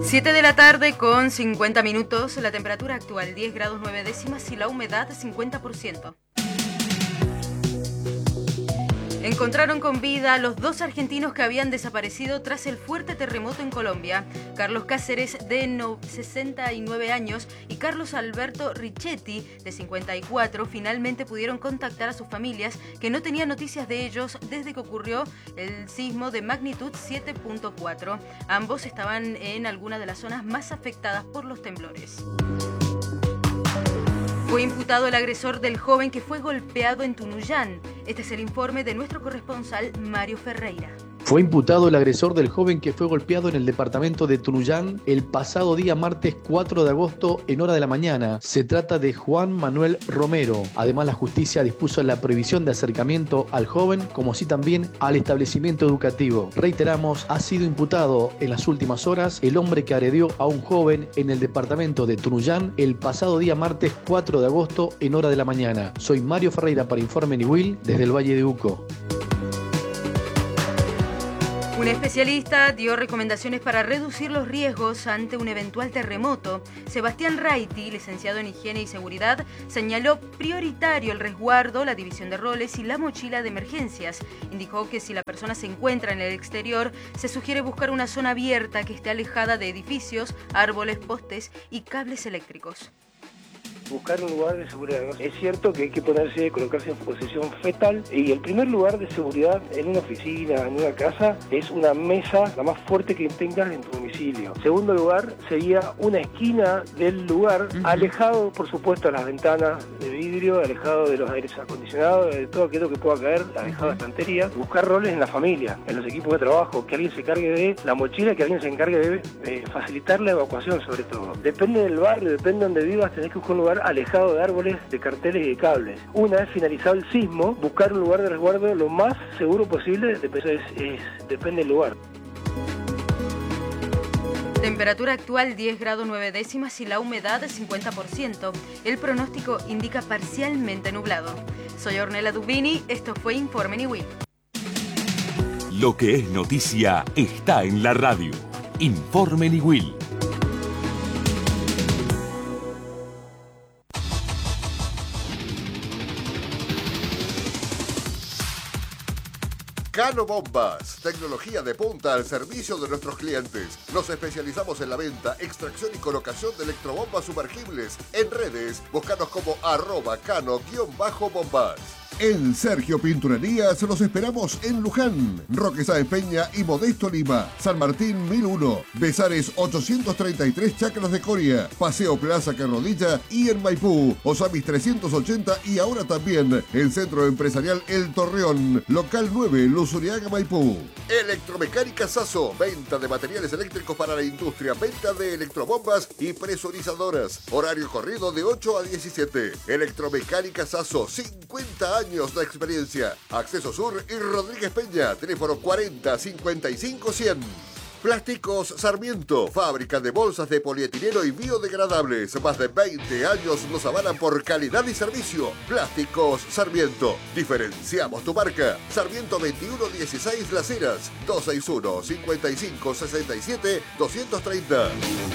7 de la tarde con 50 minutos, la temperatura actual 10 grados 9 décimas y la humedad 50%. Encontraron con vida a los dos argentinos que habían desaparecido tras el fuerte terremoto en Colombia. Carlos Cáceres, de 69 años, y Carlos Alberto Richetti, de 54, finalmente pudieron contactar a sus familias, que no tenían noticias de ellos desde que ocurrió el sismo de magnitud 7.4. Ambos estaban en alguna de las zonas más afectadas por los temblores. Fue imputado el agresor del joven que fue golpeado en Tunuyán. Este es el informe de nuestro corresponsal Mario Ferreira. Fue imputado el agresor del joven que fue golpeado en el departamento de Tunuyán el pasado día martes 4 de agosto en hora de la mañana. Se trata de Juan Manuel Romero. Además, la justicia dispuso la prohibición de acercamiento al joven, como así también al establecimiento educativo. Reiteramos, ha sido imputado en las últimas horas el hombre que agredió a un joven en el departamento de Tunuyán el pasado día martes 4 de agosto en hora de la mañana. Soy Mario Ferreira para Informe Niwil desde el Valle de Uco. Un especialista dio recomendaciones para reducir los riesgos ante un eventual terremoto. Sebastián Raiti, licenciado en Higiene y Seguridad, señaló prioritario el resguardo, la división de roles y la mochila de emergencias. Indicó que si la persona se encuentra en el exterior, se sugiere buscar una zona abierta que esté alejada de edificios, árboles, postes y cables eléctricos. Buscar un lugar de seguridad. Es cierto que hay que colocarse en posición fetal, y el primer lugar de seguridad en una oficina, en una casa, es una mesa la más fuerte que tengas en tu domicilio. Segundo lugar sería una esquina del lugar, alejado por supuesto de las ventanas de vidrio, alejado de los aires acondicionados, de todo aquello que pueda caer, alejado de estanterías. Buscar roles en la familia, en los equipos de trabajo, que alguien se encargue de la mochila, que alguien se encargue de facilitar la evacuación sobre todo. Depende del barrio, depende de donde vivas, tenés que buscar un lugar alejado de árboles, de carteles y de cables. Una vez finalizado el sismo, buscar un lugar de resguardo lo más seguro posible, depende del lugar. Temperatura actual 10 grados 9 décimas y la humedad 50%. El pronóstico indica parcialmente nublado. Soy Ornella Dubini, esto fue Informe Niwil. Lo que es noticia está en la radio. Informe Niwil. Cano Bombas, tecnología de punta al servicio de nuestros clientes. Nos especializamos en la venta, extracción y colocación de electrobombas sumergibles. En redes, búscanos como @cano_bombas. En Sergio Pinturerías los esperamos en Luján, Roque Sáenz Peña y Modesto Lima, San Martín 1001, Besares 833 Chacras de Coria, Paseo Plaza Carrodilla y en Maipú, Osamis 380 y ahora también el Centro Empresarial El Torreón, Local 9, Luzuriaga, Maipú. Electromecánica Sasso, venta de materiales eléctricos para la industria, venta de electrobombas y presurizadoras. Horario corrido de 8 a 17. Electromecánica Sasso, 50 años de experiencia. Acceso Sur y Rodríguez Peña, teléfono 40 55 100. Plásticos Sarmiento, fábrica de bolsas de polietileno y biodegradables. Más de 20 años nos avalan por calidad y servicio. Plásticos Sarmiento. Diferenciamos tu marca. Sarmiento 2116 Las Heras, 261 55 67 230.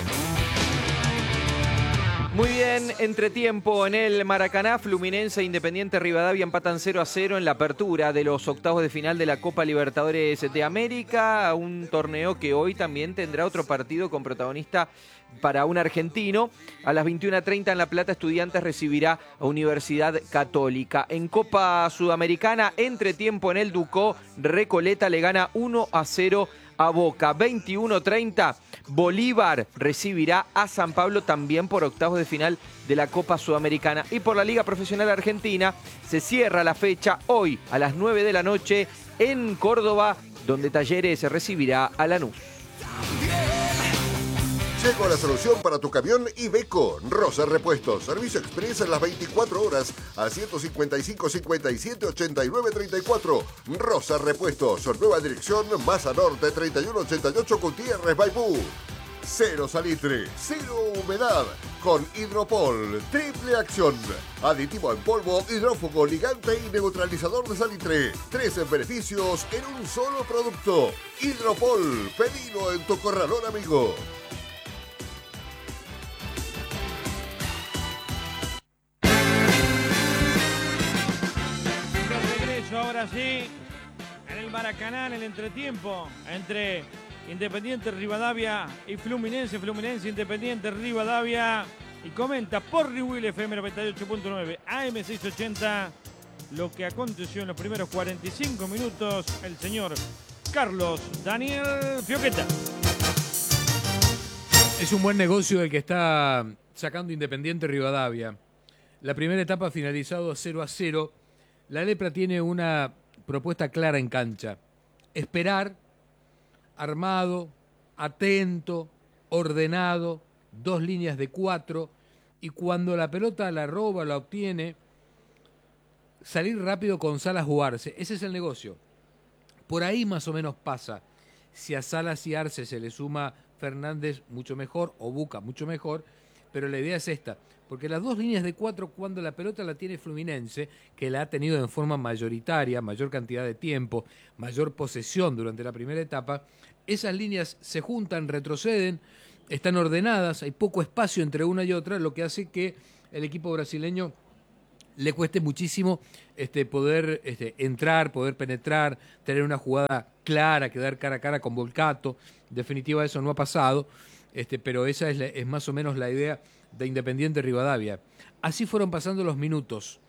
Muy bien, entretiempo en el Maracaná, Fluminense e Independiente Rivadavia empatan 0-0 en la apertura de los octavos de final de la Copa Libertadores de América, un torneo que hoy también tendrá otro partido con protagonista para un argentino. A las 21:30 en La Plata, Estudiantes recibirá a Universidad Católica. En Copa Sudamericana, entretiempo en el Ducó, Recoleta le gana 1-0 a Boca. 21:30, Bolívar recibirá a San Pablo también por octavos de final de la Copa Sudamericana. Y por la Liga Profesional Argentina se cierra la fecha hoy a las 9 de la noche en Córdoba, donde Talleres recibirá a Lanús. Llegó la solución para tu camión Iveco. Rosa Repuestos. Servicio express en las 24 horas al 155 57 89 34. Rosa Repuestos. Nueva dirección, Masa Norte 3188 Gutiérrez, Maipú. Cero salitre, cero humedad. Con Hidropol, triple acción. Aditivo en polvo, hidrófugo, ligante y neutralizador de salitre. 13 beneficios en un solo producto. Hidropol, pedilo en tu corralón amigo. ahora sí, en el Maracaná, en el entretiempo, entre Independiente Rivadavia y Fluminense, Independiente Rivadavia, y comenta por Rewill FM 98.9 AM680 lo que aconteció en los primeros 45 minutos, el señor Carlos Daniel Fioqueta. Es un buen negocio el que está sacando Independiente Rivadavia. La primera etapa ha finalizado 0-0. La Lepra tiene una propuesta clara en cancha. Esperar, armado, atento, ordenado, 2 líneas de 4, y cuando la pelota la roba, la obtiene, salir rápido con Salas o Arce. Ese es el negocio. Por ahí más o menos pasa. Si a Salas y Arce se le suma Fernández, mucho mejor, o Buca, mucho mejor, pero la idea es esta, porque las 2 líneas de 4, cuando la pelota la tiene Fluminense, que la ha tenido en forma mayoritaria, mayor cantidad de tiempo, mayor posesión durante la primera etapa, esas líneas se juntan, retroceden, están ordenadas, hay poco espacio entre una y otra, lo que hace que el equipo brasileño le cueste muchísimo poder entrar, poder penetrar, tener una jugada clara, quedar cara a cara con Volcato. En definitiva, eso no ha pasado, pero esa es más o menos la idea de Independiente Rivadavia. Así fueron pasando los minutos,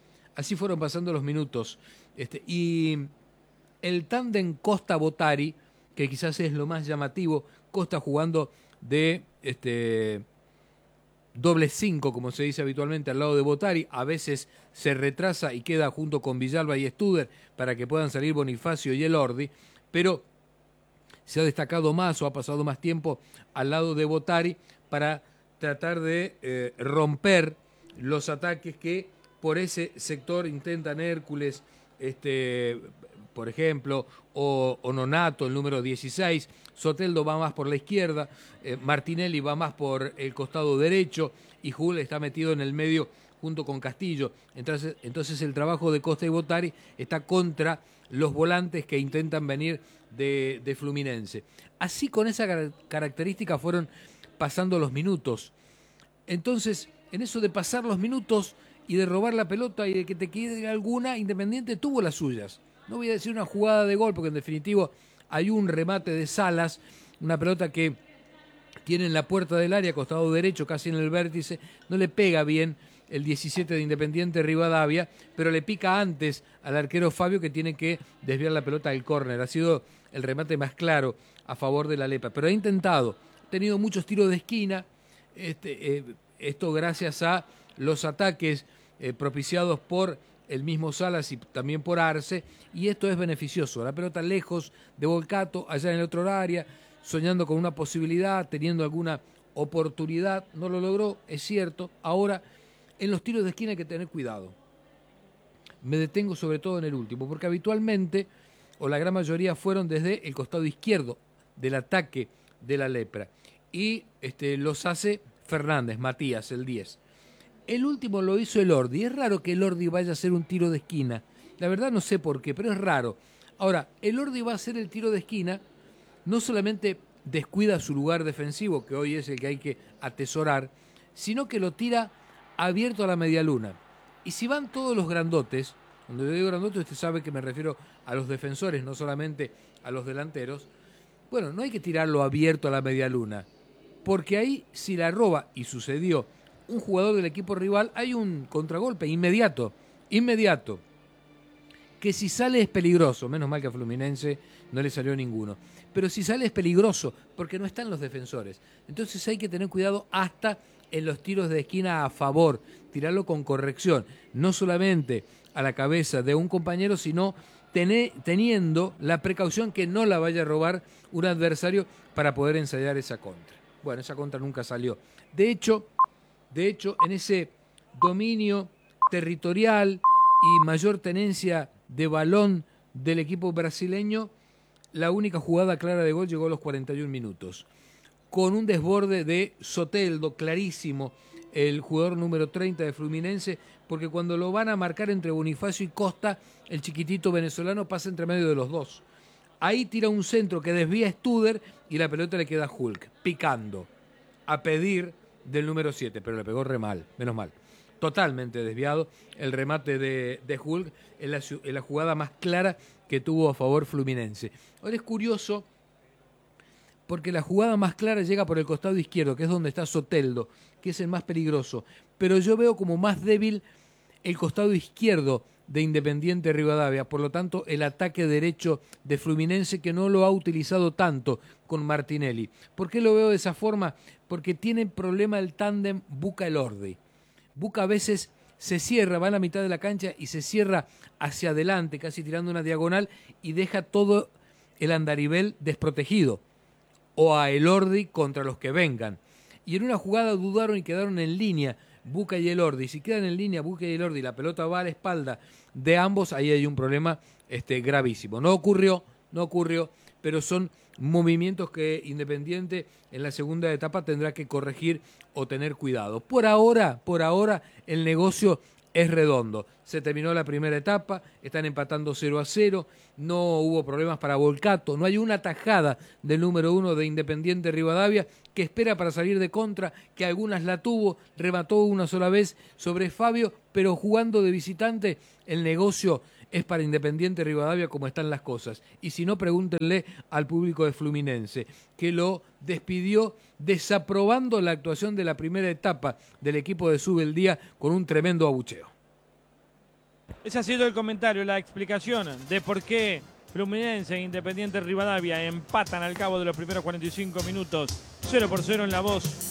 y el tándem Costa-Botari, que quizás es lo más llamativo, Costa jugando de doble 5, como se dice habitualmente, al lado de Botari, a veces se retrasa y queda junto con Villalba y Studer para que puedan salir Bonifacio y Elordi, pero se ha destacado más o ha pasado más tiempo al lado de Botari para tratar de romper los ataques que por ese sector intentan Hércules, por ejemplo, o Nonato, el número 16, Soteldo va más por la izquierda, Martinelli va más por el costado derecho y Jul está metido en el medio junto con Castillo. Entonces el trabajo de Costa y Botari está contra los volantes que intentan venir de Fluminense. Así, con esa característica fueron pasando los minutos. Entonces, en eso de pasar los minutos y de robar la pelota y de que te quede alguna, Independiente tuvo las suyas. No voy a decir una jugada de gol, porque en definitivo hay un remate de Salas, una pelota que tiene en la puerta del área, costado derecho, casi en el vértice, no le pega bien el 17 de Independiente Rivadavia, pero le pica antes al arquero Fabio, que tiene que desviar la pelota del córner. Ha sido el remate más claro a favor de la Lepra, pero ha tenido muchos tiros de esquina, esto gracias a los ataques propiciados por el mismo Salas y también por Arce, y esto es beneficioso. La pelota lejos de Volcato, allá en el otro área, soñando con una posibilidad, teniendo alguna oportunidad, no lo logró, es cierto. Ahora, en los tiros de esquina hay que tener cuidado. Me detengo sobre todo en el último, porque habitualmente, o la gran mayoría, fueron desde el costado izquierdo del ataque de la Lepra, y los hace Fernández, Matías, el 10. El último lo hizo Elordi. Es raro que Elordi vaya a hacer un tiro de esquina. La verdad no sé por qué, pero es raro. Ahora, Elordi va a hacer el tiro de esquina, no solamente descuida su lugar defensivo, que hoy es el que hay que atesorar, sino que lo tira abierto a la medialuna. Y si van todos los grandotes, cuando yo digo grandotes usted sabe que me refiero a los defensores, no solamente a los delanteros, bueno, no hay que tirarlo abierto a la medialuna, porque ahí si la roba, y sucedió, un jugador del equipo rival, hay un contragolpe inmediato, que si sale es peligroso. Menos mal que a Fluminense no le salió ninguno, pero si sale es peligroso porque no están los defensores. Entonces hay que tener cuidado hasta en los tiros de esquina a favor, tirarlo con corrección, no solamente a la cabeza de un compañero, sino teniendo la precaución que no la vaya a robar un adversario para poder ensayar esa contra. Bueno, esa contra nunca salió. De hecho, en ese dominio territorial y mayor tenencia de balón del equipo brasileño, la única jugada clara de gol llegó a los 41 minutos, con un desborde de Soteldo, clarísimo, el jugador número 30 de Fluminense, porque cuando lo van a marcar entre Bonifacio y Costa, el chiquitito venezolano pasa entre medio de los dos. Ahí tira un centro que desvía Studer y la pelota le queda a Hulk, picando, a pedir del número 7, pero le pegó re mal, menos mal. totalmente desviado. El remate de Hulk es la jugada más clara que tuvo a favor Fluminense. Ahora es curioso porque la jugada más clara llega por el costado izquierdo, que es donde está Soteldo, que es el más peligroso. Pero yo veo como más débil el costado izquierdo de Independiente Rivadavia, por lo tanto el ataque derecho de Fluminense, que no lo ha utilizado tanto con Martinelli. ¿Por qué lo veo de esa forma? Porque tiene problema el tándem Buca-Elordi. Buca a veces se cierra, va a la mitad de la cancha y se cierra hacia adelante, casi tirando una diagonal, y deja todo el andarivel desprotegido, o a Elordi contra los que vengan. Y en una jugada dudaron y quedaron en línea Buca y Elordi. Si quedan en línea Buca y Elordi, la pelota va a la espalda de ambos, ahí hay un problema gravísimo. No ocurrió, pero son movimientos que Independiente en la segunda etapa tendrá que corregir o tener cuidado. Por ahora, el negocio es redondo. Se terminó la primera etapa, están empatando 0-0, no hubo problemas para Volcato, no hay una tajada del número 1 de Independiente Rivadavia, que espera para salir de contra, que algunas la tuvo, remató una sola vez sobre Fabio, pero jugando de visitante el negocio es para Independiente Rivadavia como están las cosas. Y si no, pregúntenle al público de Fluminense, que lo despidió desaprobando la actuación de la primera etapa del equipo de Sube el Día con un tremendo abucheo. Ese ha sido el comentario, la explicación de por qué Fluminense e Independiente Rivadavia empatan al cabo de los primeros 45 minutos 0-0 en La Voz.